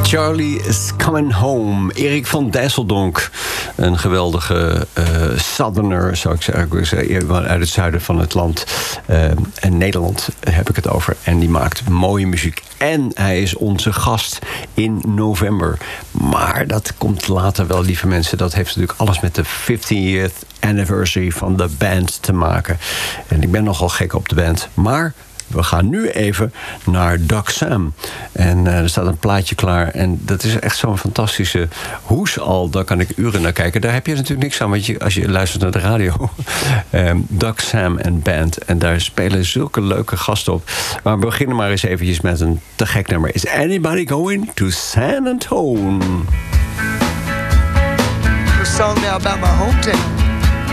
Charlie is Coming Home. Erik van Dijsseldonk. Een geweldige southerner, zou ik zeggen. Uit het zuiden van het land. En Nederland heb ik het over. En die maakt mooie muziek. En hij is onze gast in november. Maar dat komt later wel, lieve mensen. Dat heeft natuurlijk alles met de 15th anniversary van de band te maken. En ik ben nogal gek op de band. Maar we gaan nu even naar Doc Sam. En er staat een plaatje klaar. En dat is echt zo'n fantastische hoes al. Daar kan ik uren naar kijken. Daar heb je natuurlijk niks aan, want als je luistert naar de radio. Doc Sam en band. En daar spelen zulke leuke gasten op. Maar we beginnen maar eens eventjes met een te gek nummer. Is anybody going to San Antone? A song now about my hometown.